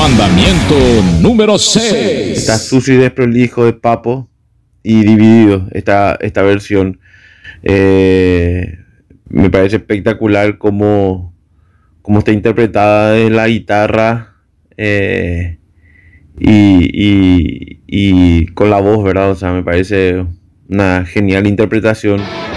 Mandamiento número 6. Está sucio y desprolijo de Papo y Dividido esta versión. Me parece espectacular cómo está interpretada en la guitarra y con la voz, ¿verdad? O sea, me parece una genial interpretación.